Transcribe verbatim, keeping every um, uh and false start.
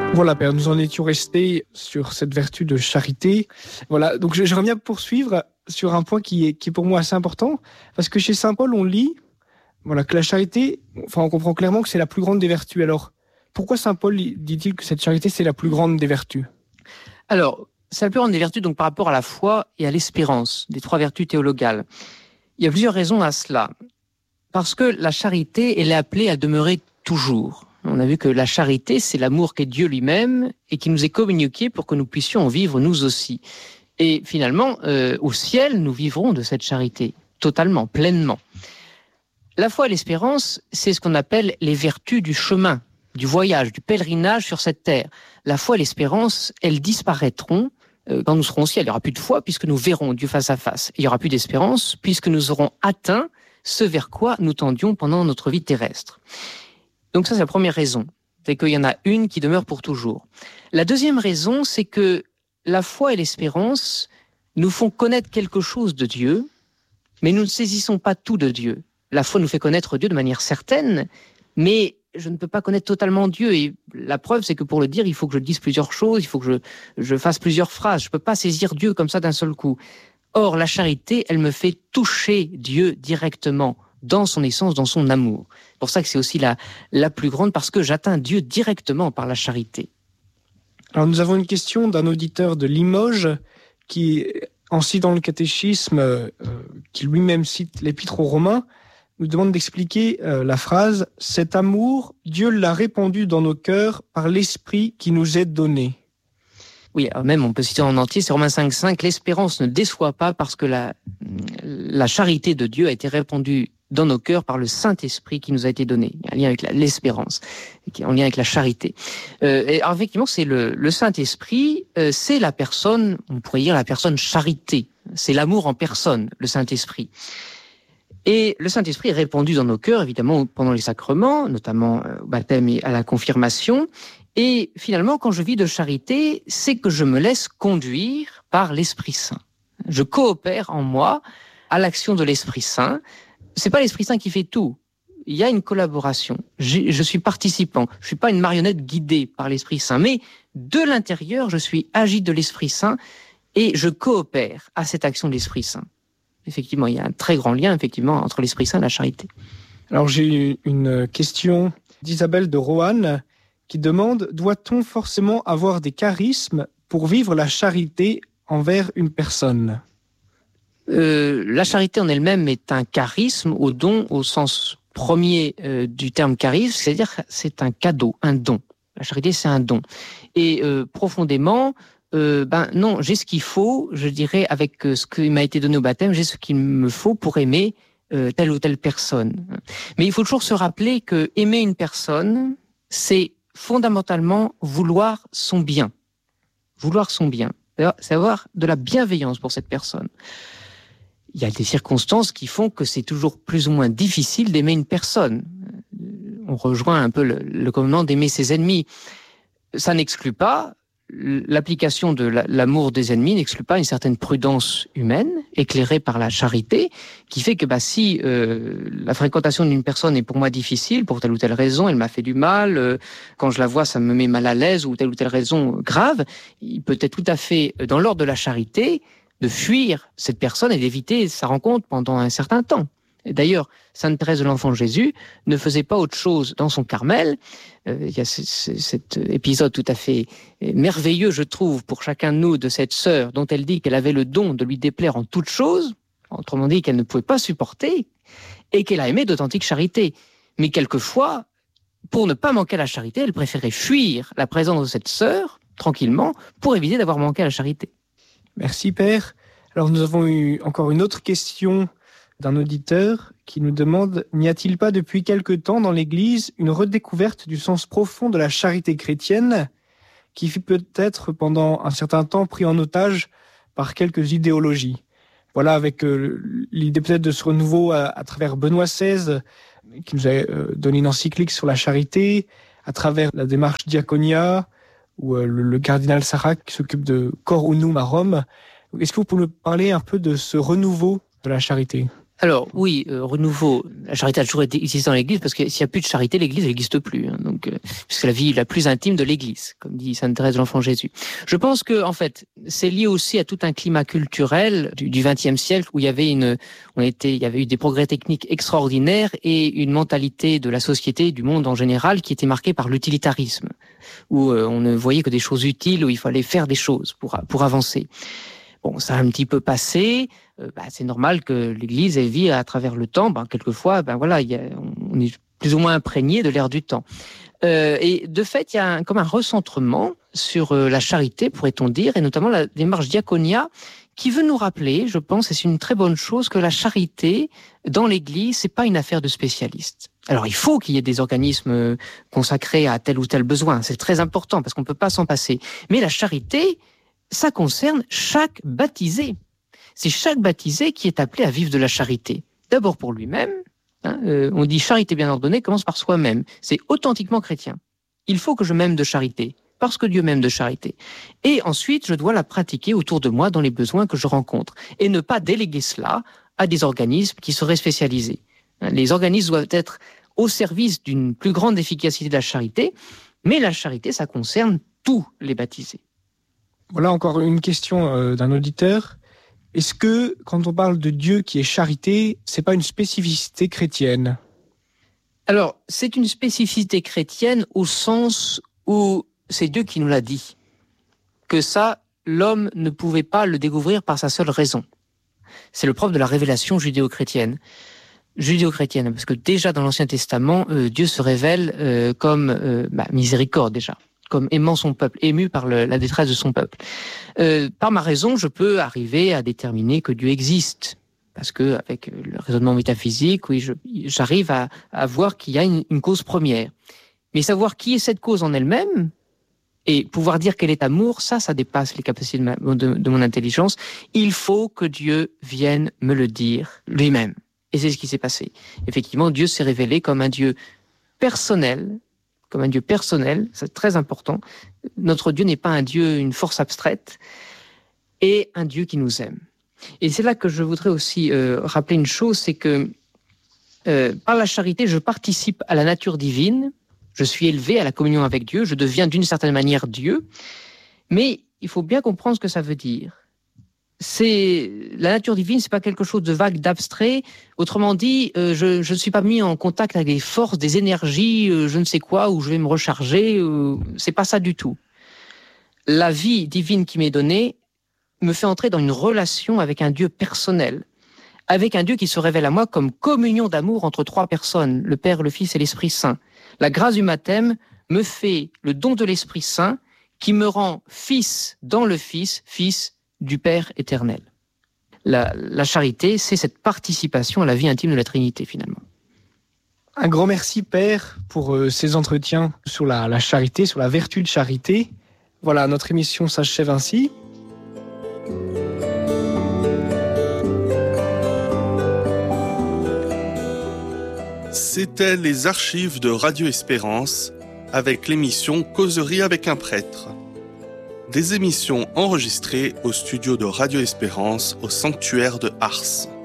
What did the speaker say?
Voilà, Père, nous en étions restés sur cette vertu de charité. Voilà, donc j'aimerais bien poursuivre sur un point qui est, qui est pour moi assez important, parce que chez saint Paul, on lit voilà, que la charité, enfin, on comprend clairement que c'est la plus grande des vertus. Alors, pourquoi saint Paul dit-il que cette charité, c'est la plus grande des vertus ? Alors, c'est la plus grande des vertus donc par rapport à la foi et à l'espérance, des trois vertus théologales. Il y a plusieurs raisons à cela. Parce que la charité, elle est appelée à demeurer toujours. On a vu que la charité, c'est l'amour qu'est Dieu lui-même et qui nous est communiqué pour que nous puissions en vivre nous aussi. Et finalement, euh, au ciel, nous vivrons de cette charité, totalement, pleinement. La foi et l'espérance, c'est ce qu'on appelle les vertus du chemin, du voyage, du pèlerinage sur cette terre. La foi et l'espérance, elles disparaîtront euh, quand nous serons au ciel. Il n'y aura plus de foi puisque nous verrons Dieu face à face. Et il n'y aura plus d'espérance puisque nous aurons atteint ce vers quoi nous tendions pendant notre vie terrestre. Donc ça, c'est la première raison. C'est qu'il y en a une qui demeure pour toujours. La deuxième raison, c'est que la foi et l'espérance nous font connaître quelque chose de Dieu, mais nous ne saisissons pas tout de Dieu. La foi nous fait connaître Dieu de manière certaine, mais je ne peux pas connaître totalement Dieu. Et la preuve, c'est que pour le dire, il faut que je dise plusieurs choses, il faut que je, je fasse plusieurs phrases. Je ne peux pas saisir Dieu comme ça d'un seul coup. Or, la charité, elle me fait toucher Dieu directement, dans son essence, dans son amour. C'est pour ça que c'est aussi la, la plus grande, parce que j'atteins Dieu directement par la charité. Alors, nous avons une question d'un auditeur de Limoges qui, en citant le catéchisme, euh, qui lui-même cite l'Épître aux Romains, nous demande d'expliquer euh, la phrase « Cet amour, Dieu l'a répandu dans nos cœurs par l'Esprit qui nous est donné ». Oui, même on peut citer en entier, c'est Romains cinq cinq, l'espérance ne déçoit pas parce que la, la charité de Dieu a été répandue dans nos cœurs par le Saint-Esprit qui nous a été donné. Il y a un lien avec la, l'espérance, qui est en lien avec la charité. Euh, et alors, effectivement, c'est le, le Saint-Esprit, euh, c'est la personne, on pourrait dire la personne charité. C'est l'amour en personne, le Saint-Esprit. Et le Saint-Esprit est répandu dans nos cœurs, évidemment, pendant les sacrements, notamment au baptême et à la confirmation. Et finalement, quand je vis de charité, c'est que je me laisse conduire par l'Esprit Saint. Je coopère en moi à l'action de l'Esprit Saint. C'est pas l'Esprit Saint qui fait tout. Il y a une collaboration. Je, je suis participant. Je suis pas une marionnette guidée par l'Esprit Saint. Mais de l'intérieur, je suis agi de l'Esprit Saint et je coopère à cette action de l'Esprit Saint. Effectivement, il y a un très grand lien, effectivement, entre l'Esprit Saint et la charité. Alors, j'ai une question d'Isabelle de Roanne qui demande « Doit-on forcément avoir des charismes pour vivre la charité envers une personne ?» euh, La charité en elle-même est un charisme, au don, au sens premier euh, du terme charisme, c'est-à-dire que c'est un cadeau, un don. La charité, c'est un don. Et euh, profondément, euh, ben non, j'ai ce qu'il faut, je dirais, avec euh, ce qui m'a été donné au baptême, j'ai ce qu'il me faut pour aimer euh, telle ou telle personne. Mais il faut toujours se rappeler que aimer une personne, c'est fondamentalement vouloir son bien. Vouloir son bien. C'est avoir de la bienveillance pour cette personne. Il y a des circonstances qui font que c'est toujours plus ou moins difficile d'aimer une personne. On rejoint un peu le, le commandement d'aimer ses ennemis. Ça n'exclut pas, l'application de l'amour des ennemis n'exclut pas une certaine prudence humaine, éclairée par la charité, qui fait que bah, si euh, la fréquentation d'une personne est pour moi difficile, pour telle ou telle raison, elle m'a fait du mal, euh, quand je la vois, ça me met mal à l'aise, ou telle ou telle raison grave, il peut être tout à fait, dans l'ordre de la charité, de fuir cette personne et d'éviter sa rencontre pendant un certain temps. Et d'ailleurs, Sainte Thérèse de l'Enfant Jésus ne faisait pas autre chose dans son Carmel. Euh, il y a c- c- cet épisode tout à fait merveilleux, je trouve, pour chacun de nous, de cette sœur dont elle dit qu'elle avait le don de lui déplaire en toutes choses, autrement dit qu'elle ne pouvait pas supporter, et qu'elle a aimé d'authentique charité. Mais quelquefois, pour ne pas manquer à la charité, elle préférait fuir la présence de cette sœur, tranquillement, pour éviter d'avoir manqué à la charité. Merci, Père. Alors, nous avons eu encore une autre question d'un auditeur qui nous demande « N'y a-t-il pas depuis quelque temps dans l'Église une redécouverte du sens profond de la charité chrétienne qui fut peut-être pendant un certain temps pris en otage par quelques idéologies ?» Voilà, avec euh, l'idée peut-être de ce renouveau à, à travers Benoît seize, qui nous a euh, donné une encyclique sur la charité, à travers la démarche Diaconia, ou euh, le, le cardinal Sarah qui s'occupe de Cor Unum à Rome. Est-ce que vous pouvez nous parler un peu de ce renouveau de la charité ? Alors oui, euh, renouveau, la charité a toujours été existée dans l'Église parce que s'il n'y a plus de charité, l'Église n'existe plus. Hein, donc, euh, puisque la vie la plus intime de l'Église, comme dit Sainte Thérèse de l'Enfant Jésus. Je pense que en fait, c'est lié aussi à tout un climat culturel du, du vingtième siècle où il y avait une, on était, il y avait eu des progrès techniques extraordinaires et une mentalité de la société, du monde en général, qui était marquée par l'utilitarisme, où euh, on ne voyait que des choses utiles, où il fallait faire des choses pour pour avancer. Bon, ça a un petit peu passé. Euh, bah, c'est normal que l'Église ait vit à travers le temps. Ben, quelquefois, ben voilà, y a, on est plus ou moins imprégné de l'ère du temps. Euh, et de fait, il y a un, comme un recentrement sur euh, la charité, pourrait-on dire, et notamment la démarche Diaconia, qui veut nous rappeler, je pense, et c'est une très bonne chose, que la charité dans l'Église, c'est pas une affaire de spécialistes. Alors, il faut qu'il y ait des organismes consacrés à tel ou tel besoin. C'est très important parce qu'on peut pas s'en passer. Mais la charité, ça concerne chaque baptisé. C'est chaque baptisé qui est appelé à vivre de la charité. D'abord pour lui-même. Hein, euh, on dit charité bien ordonnée commence par soi-même. C'est authentiquement chrétien. Il faut que je m'aime de charité, parce que Dieu m'aime de charité. Et ensuite, je dois la pratiquer autour de moi dans les besoins que je rencontre. Et ne pas déléguer cela à des organismes qui seraient spécialisés. Hein, les organismes doivent être au service d'une plus grande efficacité de la charité, mais la charité, ça concerne tous les baptisés. Voilà encore une question euh, d'un auditeur. Est-ce que, quand on parle de Dieu qui est charité, c'est pas une spécificité chrétienne ? Alors, c'est une spécificité chrétienne au sens où c'est Dieu qui nous l'a dit. Que ça, l'homme ne pouvait pas le découvrir par sa seule raison. C'est le propre de la révélation judéo-chrétienne. Judéo-chrétienne, parce que déjà dans l'Ancien Testament, euh, Dieu se révèle euh, comme euh, bah, miséricorde déjà. Comme aimant son peuple, ému par le, la détresse de son peuple. Euh, par ma raison, je peux arriver à déterminer que Dieu existe. Parce que, avec le raisonnement métaphysique, oui, je, j'arrive à, à voir qu'il y a une, une cause première. Mais savoir qui est cette cause en elle-même, et pouvoir dire qu'elle est amour, ça, ça dépasse les capacités de, ma, de, de mon intelligence. Il faut que Dieu vienne me le dire lui-même. Et c'est ce qui s'est passé. Effectivement, Dieu s'est révélé comme un Dieu personnel, comme un Dieu personnel, c'est très important. Notre Dieu n'est pas un Dieu, une force abstraite, et un Dieu qui nous aime. Et c'est là que je voudrais aussi euh, rappeler une chose, c'est que euh, par la charité, je participe à la nature divine, je suis élevé à la communion avec Dieu, je deviens d'une certaine manière Dieu, mais il faut bien comprendre ce que ça veut dire. C'est la nature divine, c'est pas quelque chose de vague, d'abstrait. Autrement dit, euh, je je ne suis pas mis en contact avec des forces, des énergies, euh, je ne sais quoi, où je vais me recharger. Euh, c'est pas ça du tout. La vie divine qui m'est donnée me fait entrer dans une relation avec un Dieu personnel, avec un Dieu qui se révèle à moi comme communion d'amour entre trois personnes, le Père, le Fils et l'Esprit Saint. La grâce du baptême me fait le don de l'Esprit Saint qui me rend fils dans le Fils, fils du Père éternel. La, la charité, c'est cette participation à la vie intime de la Trinité, finalement. Un grand merci, Père, pour euh, ces entretiens sur la, la charité, sur la vertu de charité. Voilà, notre émission s'achève ainsi. C'était les archives de Radio Espérance avec l'émission Causerie avec un prêtre. Des émissions enregistrées au studio de Radio Espérance au sanctuaire de Ars.